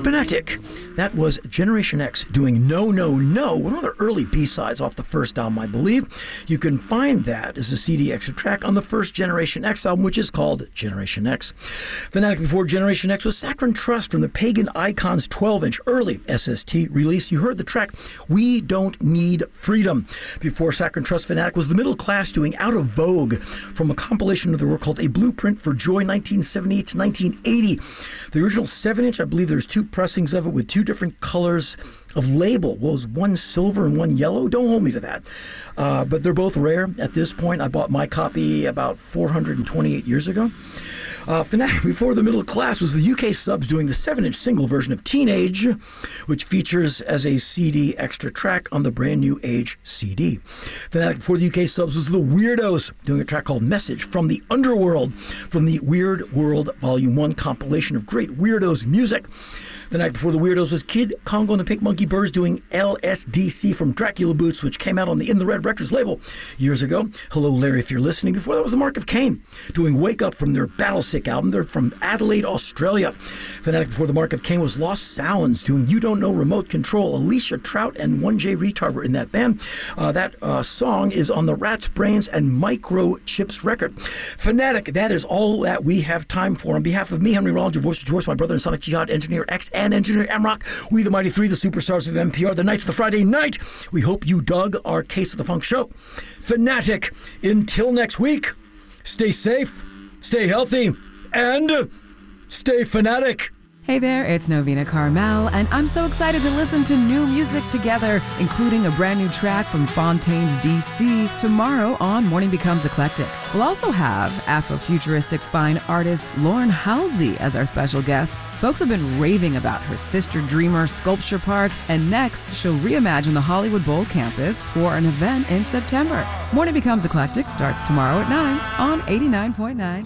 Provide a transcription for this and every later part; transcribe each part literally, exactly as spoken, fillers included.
Fanatic. That was Generation X doing No, No, No, one of their early B-sides off the first album, I believe. You can find that as a C D extra track on the first Generation X album, which is called Generation X. Fanatic before Generation X was Saccharine Trust from the Pagan Icons twelve-inch early S S T release. You heard the track We Don't Need Freedom. Before Saccharine Trust, Fanatic was The Middle Class doing Out of Vogue from a compilation of the work called A Blueprint for Joy, nineteen seventy-eight to nineteen eighty. The original seven-inch, I believe there's two pressings of it with two different colors of label. Well, was one silver and one yellow? Don't hold me to that. Uh, but they're both rare at this point. I bought my copy about four hundred twenty-eight years ago. Uh, Fanatic before The Middle Class was the U K Subs doing the seven-inch single version of Teenage, which features as a C D extra track on the brand new Age C D. Fanatic before the U K Subs was the Weirdos doing a track called Message from the Underworld from the Weird World Volume one compilation of great Weirdos music. The night before the Weirdos was Kid Congo and the Pink Monkey Birds doing L S D C from Dracula Boots, which came out on the In the Red Records label years ago. Hello, Larry, if you're listening. Before that was the Mark of Cain doing Wake Up from their Battlesick album. They're from Adelaide, Australia. Fanatic before the Mark of Cain was Lost Sounds doing You Don't Know Remote Control. Alicia Trout and one J Retard were in that band. Uh, that uh, song is on the Rat's Brains and Microchips record. Fanatic, that is all that we have time for. On behalf of me, Henry Rollins, your voice of George, my brother and Sonic Jihad, Engineer X, and Engineer Amrock, we the Mighty Three, the superstars of N P R, the Knights of the Friday Night. We hope you dug our Case of the Punk show. Fanatic, until next week, stay safe, stay healthy, and stay fanatic. Hey there, it's Novena Carmel, and I'm so excited to listen to new music together, including a brand new track from Fontaine's D C tomorrow on Morning Becomes Eclectic. We'll also have Afrofuturistic fine artist Lauren Halsey as our special guest. Folks have been raving about her Sister Dreamer Sculpture Park, and next she'll reimagine the Hollywood Bowl campus for an event in September. Morning Becomes Eclectic starts tomorrow at nine on eighty-nine point nine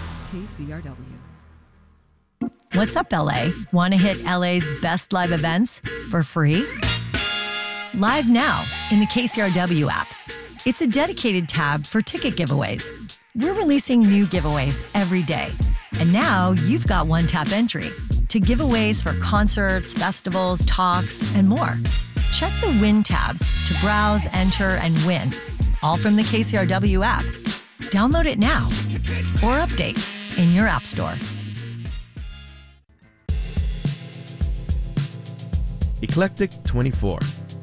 K C R W. What's up, L A? Want to hit L A's best live events for free? Live now in the K C R W app. It's a dedicated tab for ticket giveaways. We're releasing new giveaways every day. And now you've got one-tap entry to giveaways for concerts, festivals, talks, and more. Check the Win tab to browse, enter, and win, all from the K C R W app. Download it now or update in your app store. Eclectic twenty-four.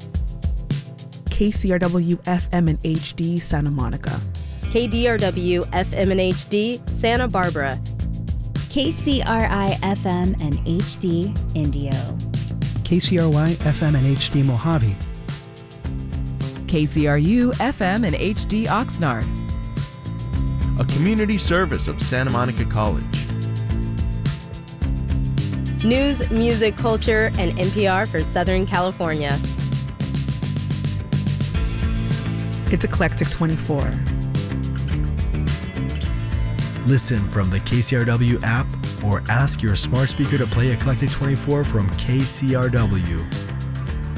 K C R W F M and H D Santa Monica. K D R W F M and H D Santa Barbara. K C R I F M and H D Indio. K C R Y F M and H D Mojave. K C R U F M and H D Oxnard. A community service of Santa Monica College. News, music, culture, and N P R for Southern California. It's Eclectic twenty-four. Listen from the K C R W app or ask your smart speaker to play Eclectic twenty-four from K C R W.